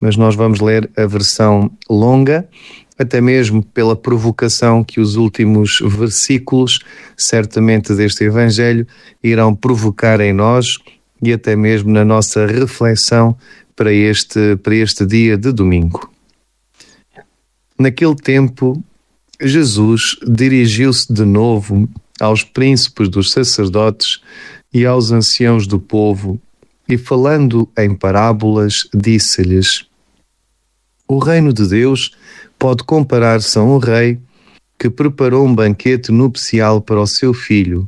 mas nós vamos ler a versão longa, até mesmo pela provocação que os últimos versículos, certamente deste Evangelho, irão provocar em nós e até mesmo na nossa reflexão para este dia de domingo. Naquele tempo, Jesus dirigiu-se de novo aos príncipes dos sacerdotes e aos anciãos do povo, e falando em parábolas, disse-lhes: O reino de Deus pode comparar-se a um rei que preparou um banquete nupcial para o seu filho.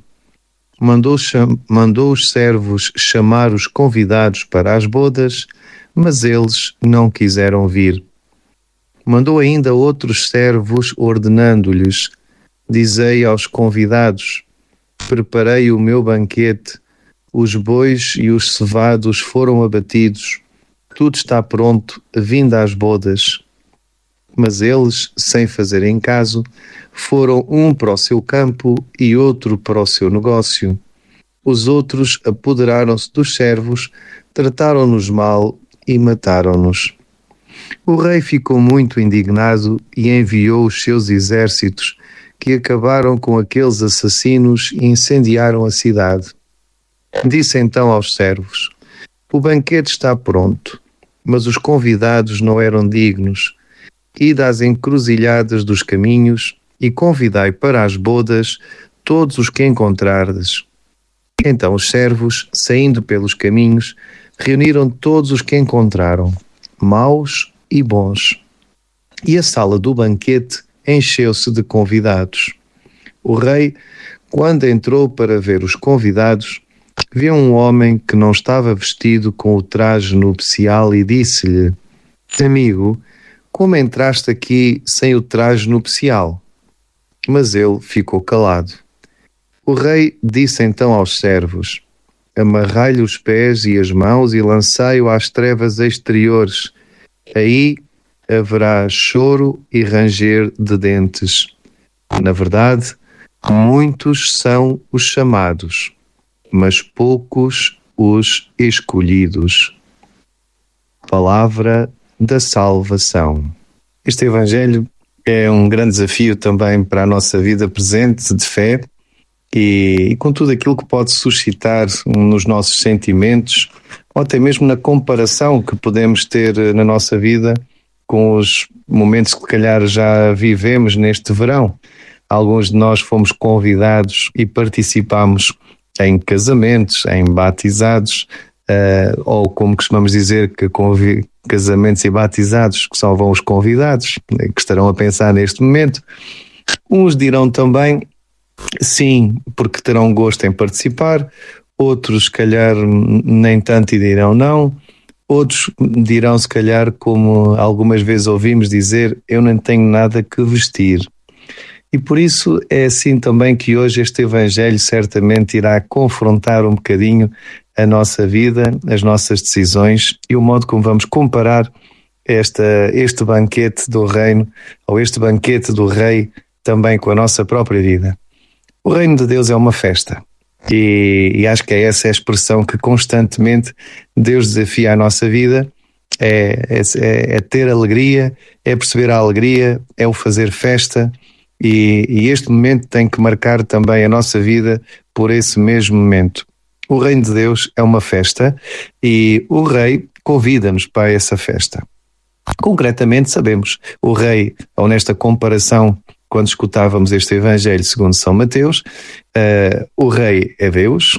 Mandou os servos chamar os convidados para as bodas, mas eles não quiseram vir. Mandou ainda outros servos, ordenando-lhes: Dizei aos convidados: Preparei o meu banquete, os bois e os cevados foram abatidos, tudo está pronto, vinde às bodas. Mas eles, sem fazerem caso, foram um para o seu campo e outro para o seu negócio. Os outros apoderaram-se dos servos, trataram-nos mal e mataram-nos. O rei ficou muito indignado e enviou os seus exércitos, que acabaram com aqueles assassinos e incendiaram a cidade. Disse então aos servos: O banquete está pronto, mas os convidados não eram dignos. Ide às encruzilhadas dos caminhos e convidai para as bodas todos os que encontrardes. Então os servos, saindo pelos caminhos, reuniram todos os que encontraram, maus e bons. E a sala do banquete encheu-se de convidados. O rei, quando entrou para ver os convidados, viu um homem que não estava vestido com o traje nupcial e disse-lhe: Amigo, como entraste aqui sem o traje nupcial? Mas ele ficou calado. O rei disse então aos servos: Amarrai-lhe os pés e as mãos e lançai-o às trevas exteriores. Aí haverá choro e ranger de dentes. Na verdade, muitos são os chamados, mas poucos os escolhidos. Palavra da salvação. Este Evangelho é um grande desafio também para a nossa vida presente de fé e com tudo aquilo que pode suscitar nos nossos sentimentos, ou até mesmo na comparação que podemos ter na nossa vida com os momentos que se calhar já vivemos neste verão. Alguns de nós fomos convidados e participamos em casamentos, em batizados, ou como costumamos dizer, que casamentos e batizados que só vão os convidados, que estarão a pensar neste momento. Uns dirão também sim, porque terão gosto em participar, outros se calhar nem tanto e dirão não, outros dirão se calhar, como algumas vezes ouvimos dizer, eu não tenho nada que vestir. E por isso é assim também que hoje este Evangelho certamente irá confrontar um bocadinho a nossa vida, as nossas decisões e o modo como vamos comparar este banquete do reino, ou este banquete do rei, também com a nossa própria vida. O reino de Deus é uma festa e acho que é essa a expressão que constantemente Deus desafia a nossa vida, é ter alegria, é perceber a alegria, é o fazer festa. E este momento tem que marcar também a nossa vida por esse mesmo momento. O reino de Deus é uma festa e o rei convida-nos para essa festa. Concretamente sabemos, o rei, ou nesta comparação, quando escutávamos este Evangelho segundo São Mateus, o rei é Deus,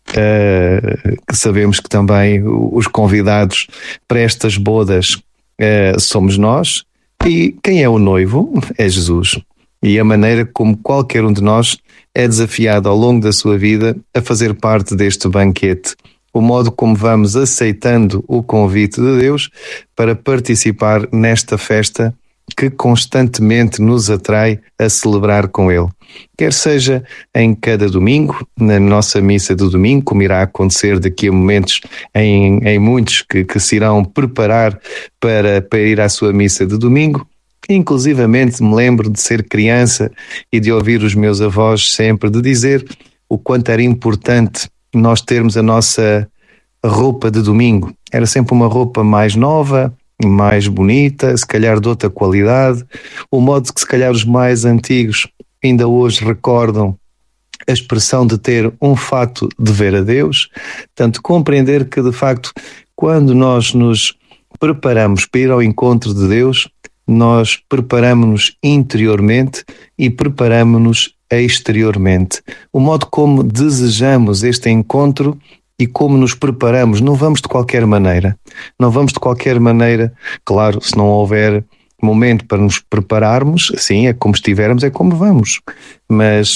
sabemos que também os convidados para estas bodas somos nós, e quem é o noivo é Jesus. E a maneira como qualquer um de nós é desafiado ao longo da sua vida a fazer parte deste banquete. O modo como vamos aceitando o convite de Deus para participar nesta festa que constantemente nos atrai a celebrar com Ele. Quer seja em cada domingo, na nossa missa do domingo, como irá acontecer daqui a momentos em muitos que se irão preparar para ir à sua missa de domingo. Inclusivamente me lembro de ser criança e de ouvir os meus avós sempre de dizer o quanto era importante nós termos a nossa roupa de domingo. Era sempre uma roupa mais nova, mais bonita, se calhar de outra qualidade, o modo que se calhar os mais antigos ainda hoje recordam a expressão de ter um fato de ver a Deus. Portanto, compreender que de facto quando nós nos preparamos para ir ao encontro de Deus, nós preparamos-nos interiormente e preparamos-nos exteriormente. O modo como desejamos este encontro e como nos preparamos, não vamos de qualquer maneira. Não vamos de qualquer maneira, claro, se não houver momento para nos prepararmos, assim é como estivermos, é como vamos. Mas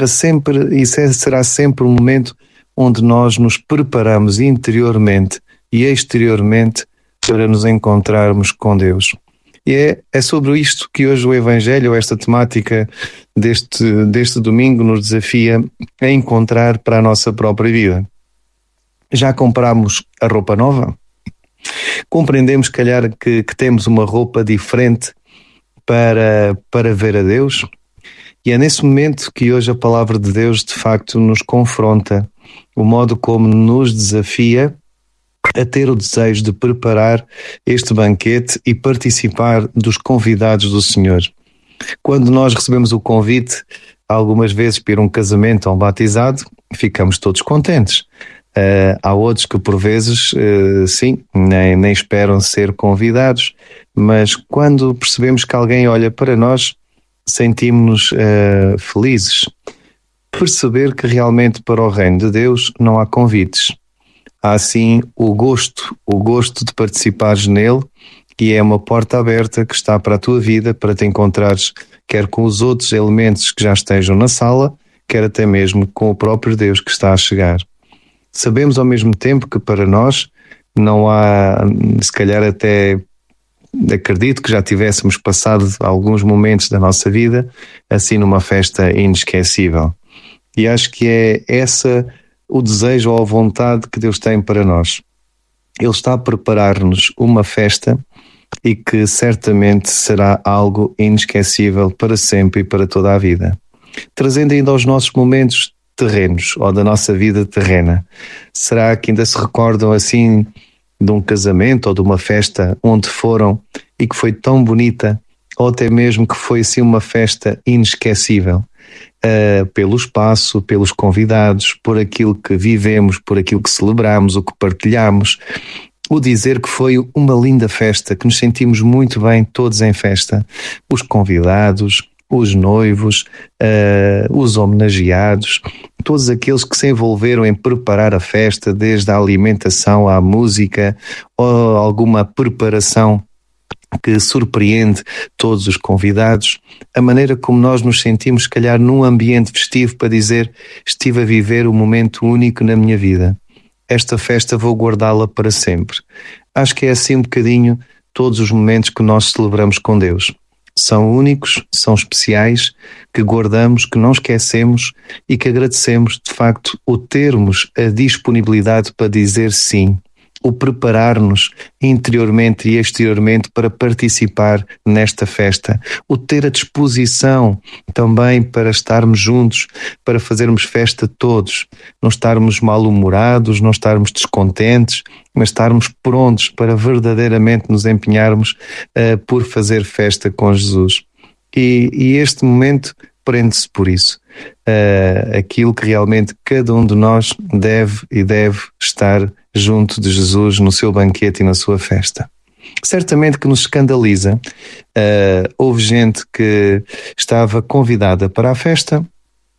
será sempre um momento onde nós nos preparamos interiormente e exteriormente para nos encontrarmos com Deus. E é sobre isto que hoje o Evangelho, esta temática deste domingo, nos desafia a encontrar para a nossa própria vida. Já compramos a roupa nova? Compreendemos, calhar, que temos uma roupa diferente para ver a Deus? E é nesse momento que hoje a palavra de Deus de facto nos confronta, o modo como nos desafia a ter o desejo de preparar este banquete e participar dos convidados do Senhor. Quando nós recebemos o convite, algumas vezes para um casamento ou um batizado, ficamos todos contentes. Há outros que por vezes, sim, nem esperam ser convidados, mas quando percebemos que alguém olha para nós, sentimos-nos felizes. Perceber que realmente para o reino de Deus não há convites. Há sim o gosto de participares nele, e é uma porta aberta que está para a tua vida, para te encontrares quer com os outros elementos que já estejam na sala, quer até mesmo com o próprio Deus que está a chegar. Sabemos ao mesmo tempo que para nós não há, se calhar até acredito que já tivéssemos passado alguns momentos da nossa vida assim numa festa inesquecível. E acho que é essa o desejo ou a vontade que Deus tem para nós. Ele está a preparar-nos uma festa e que certamente será algo inesquecível para sempre e para toda a vida. Trazendo ainda aos nossos momentos terrenos ou da nossa vida terrena. Será que ainda se recordam assim de um casamento ou de uma festa onde foram e que foi tão bonita, ou até mesmo que foi assim uma festa inesquecível? Pelo espaço, pelos convidados, por aquilo que vivemos, por aquilo que celebramos, o que partilhamos, o dizer que foi uma linda festa, que nos sentimos muito bem todos em festa, os convidados, os noivos, os homenageados, todos aqueles que se envolveram em preparar a festa, desde a alimentação à música ou alguma preparação que surpreende todos os convidados, a maneira como nós nos sentimos, se calhar, num ambiente festivo para dizer: estive a viver um momento único na minha vida. Esta festa vou guardá-la para sempre. Acho que é assim um bocadinho todos os momentos que nós celebramos com Deus. São únicos, são especiais, que guardamos, que não esquecemos e que agradecemos, de facto, o termos a disponibilidade para dizer sim, o preparar-nos interiormente e exteriormente para participar nesta festa, o ter a disposição também para estarmos juntos, para fazermos festa todos, não estarmos mal-humorados, não estarmos descontentes, mas estarmos prontos para verdadeiramente nos empenharmos por fazer festa com Jesus. E este momento prende-se por isso. Aquilo que realmente cada um de nós deve estar junto de Jesus no seu banquete e na sua festa. Certamente que nos escandaliza. Houve gente que estava convidada para a festa,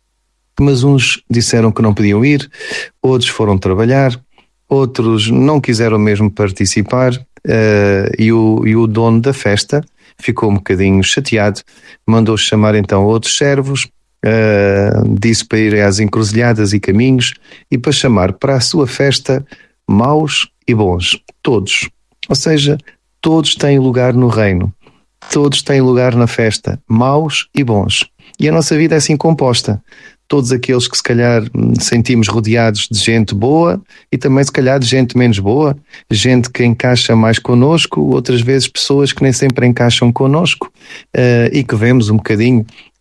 mas uns disseram que não podiam ir, outros foram trabalhar, outros não quiseram mesmo participar, e o dono da festa ficou um bocadinho chateado, mandou chamar então outros servos, disse para ir às encruzilhadas e caminhos e para chamar para a sua festa maus e bons, todos. Ou seja, todos têm lugar no reino, todos têm lugar na festa, maus e bons. E a nossa vida é assim composta. Todos aqueles que se calhar sentimos rodeados de gente boa e também se calhar de gente menos boa, gente que encaixa mais connosco, outras vezes pessoas que nem sempre encaixam connosco, e que vemos um bocadinho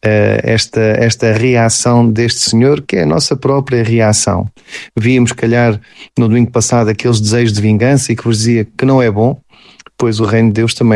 esta reação deste Senhor, que é a nossa própria reação. Víamos, se calhar, no domingo passado, aqueles desejos de vingança e que vos dizia que não é bom, pois o reino de Deus também